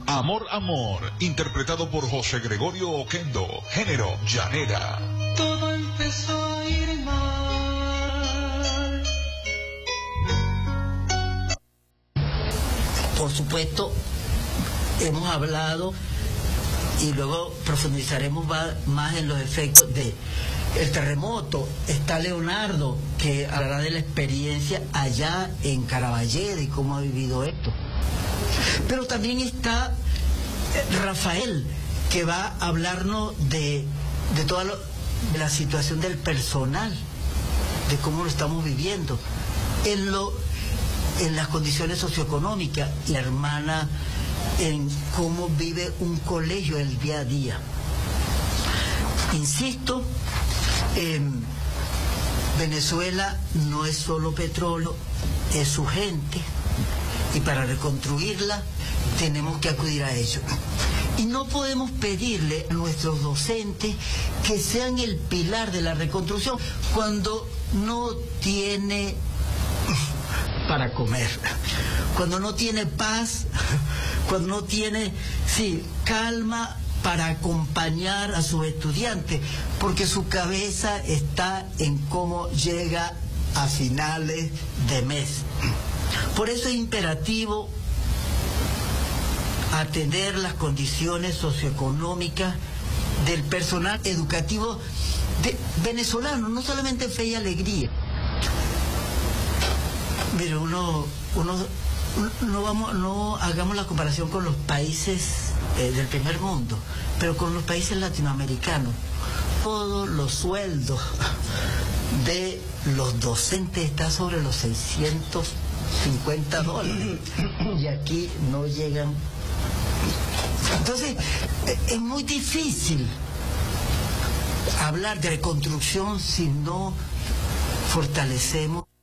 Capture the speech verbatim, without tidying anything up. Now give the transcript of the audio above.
Amor, Amor, interpretado por José Gregorio Oquendo, género llanera. Todo empezó a ir mal. Por supuesto, hemos hablado y luego profundizaremos más en los efectos de el terremoto. Está Leonardo, que hablará de la experiencia allá en Caraballeda y cómo ha vivido esto. Pero también está Rafael, que va a hablarnos de, de toda lo, de la situación del personal, de cómo lo estamos viviendo, en, lo, en las condiciones socioeconómicas, y la hermana en cómo vive un colegio el día a día. Insisto, eh, Venezuela no es solo petróleo, es su gente, y para reconstruirla tenemos que acudir a ello. Y no podemos pedirle a nuestros docentes que sean el pilar de la reconstrucción cuando no tiene para comer, cuando no tiene paz, cuando no tiene, sí, calma para acompañar a sus estudiantes, porque su cabeza está en cómo llega a finales de mes. Por eso es imperativo atender las condiciones socioeconómicas del personal educativo de, venezolano, no solamente Fe y Alegría. Mire, uno, uno no vamos, no hagamos la comparación con los países eh, del primer mundo, pero con los países latinoamericanos. Todos los sueldos de los docentes están sobre los seiscientos cincuenta dólares y aquí no llegan. Entonces es muy difícil hablar de reconstrucción si no fortalecemos